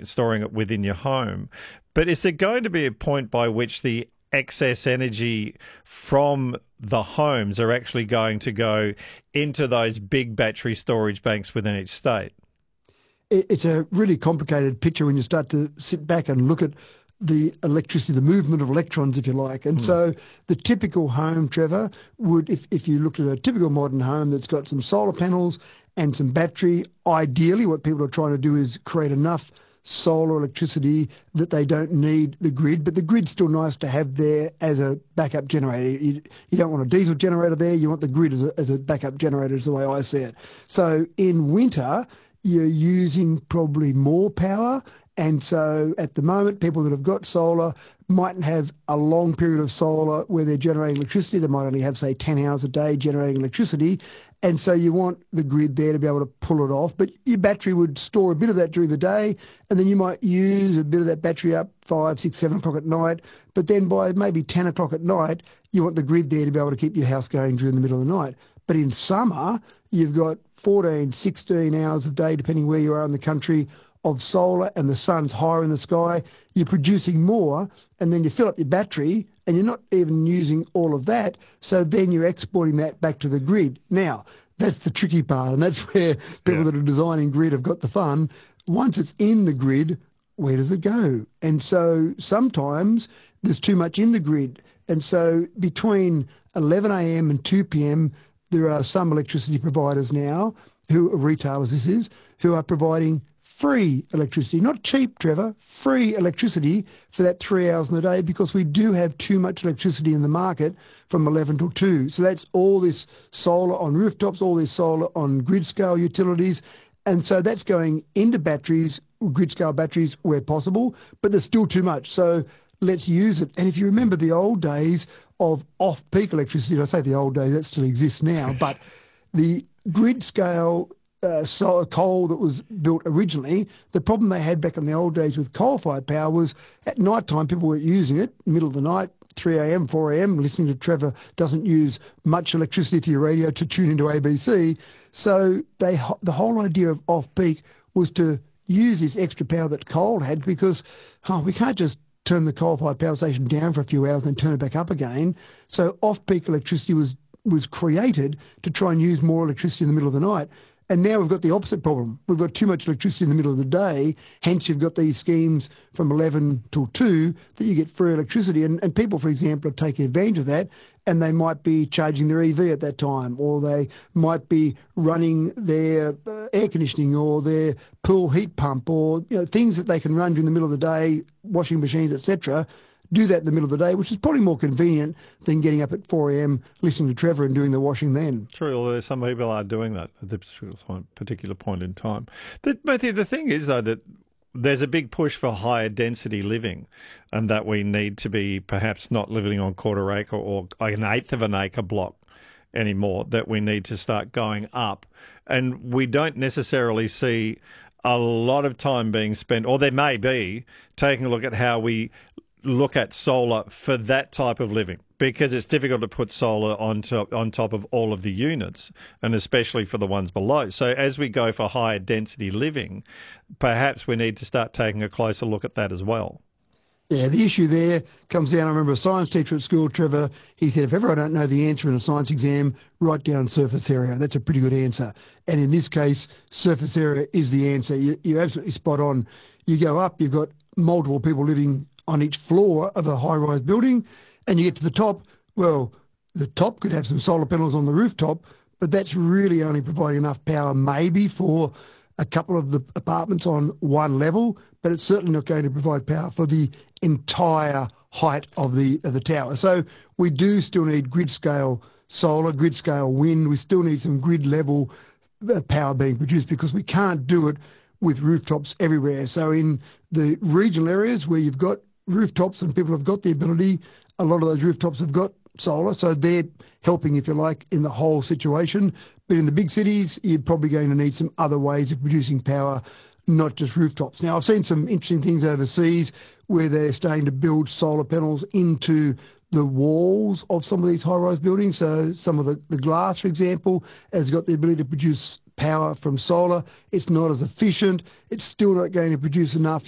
storing it within your home. But is there going to be a point by which the excess energy from the homes are actually going to go into those big battery storage banks within each state? It's a really complicated picture when you start to sit back and look at the electricity, the movement of electrons, if you like. And so the typical home, Trevor, would, if you looked at a typical modern home that's got some solar panels and some battery, ideally what people are trying to do is create enough solar electricity that they don't need the grid, but the grid's still nice to have there as a backup generator. You don't want a diesel generator there, you want the grid as a backup generator is the way I see it. So in winter, you're using probably more power, and so at the moment, people that have got solar mightn't have a long period of solar where they're generating electricity. They might only have, say, 10 hours a day generating electricity. And so you want the grid there to be able to pull it off. But your battery would store a bit of that during the day, and then you might use a bit of that battery up 5, 6, 7 o'clock at night. But then by maybe 10 o'clock at night, you want the grid there to be able to keep your house going during the middle of the night. But in summer, you've got 14, 16 hours of day, depending where you are in the country, of solar, and the sun's higher in the sky. You're producing more, and then you fill up your battery, and you're not even using all of that. So then you're exporting that back to the grid. Now, that's the tricky part, and that's where people that are designing grid have got the fun. Once it's in the grid, where does it go? And so sometimes there's too much in the grid. And so between 11 a.m. and 2 p.m., there are some electricity providers now, who are retailers this is, who are providing free electricity, not cheap, Trevor, free electricity for that 3 hours in the day, because we do have too much electricity in the market from 11 till 2. So that's all this solar on rooftops, all this solar on grid scale utilities. And so that's going into batteries, grid scale batteries where possible, but there's still too much. So let's use it. And if you remember the old days of off-peak electricity, I say the old days, that still exists now, but the grid scale coal that was built originally, the problem they had back in the old days with coal-fired power was at night time people weren't using it, middle of the night, 3 a.m, 4 a.m, listening to Trevor doesn't use much electricity for your radio to tune into ABC. So the whole idea of off-peak was to use this extra power that coal had, because we can't just turn the coal-fired power station down for a few hours and then turn it back up again. So off-peak electricity was created to try and use more electricity in the middle of the night. And now we've got the opposite problem. We've got too much electricity in the middle of the day, hence you've got these schemes from 11 till 2 that you get free electricity. And people, for example, are taking advantage of that, and they might be charging their EV at that time, or they might be running their air conditioning or their pool heat pump, or things that they can run during the middle of the day, washing machines, etc., do that in the middle of the day, which is probably more convenient than getting up at 4 a.m, listening to Trevor and doing the washing then. True, although some people are doing that at this particular point in time. Matthew, the thing is, though, that there's a big push for higher density living, and that we need to be perhaps not living on quarter acre or an eighth of an acre block anymore, that we need to start going up. And we don't necessarily see a lot of time being spent, or there may be, taking a look at how we look at solar for that type of living, because it's difficult to put solar on top of all of the units, and especially for the ones below. So as we go for higher density living, perhaps we need to start taking a closer look at that as well. Yeah, the issue there comes down, I remember a science teacher at school, Trevor, he said, if ever I don't know the answer in a science exam, write down surface area. That's a pretty good answer. And in this case, surface area is the answer. You're absolutely spot on. You go up, you've got multiple people living on each floor of a high-rise building, and you get to the top, well, the top could have some solar panels on the rooftop, but that's really only providing enough power maybe for a couple of the apartments on one level, but it's certainly not going to provide power for the entire height of the tower. So we do still need grid-scale solar, grid-scale wind. We still need some grid-level power being produced, because we can't do it with rooftops everywhere. So in the regional areas where you've got rooftops and people have got the ability, a lot of those rooftops have got solar, so they're helping, if you like, in the whole situation. But in the big cities, you're probably going to need some other ways of producing power, not just rooftops. Now, I've seen some interesting things overseas where they're starting to build solar panels into the walls of some of these high-rise buildings. So some of the glass, for example, has got the ability to produce power from solar. It's not as efficient. It's still not going to produce enough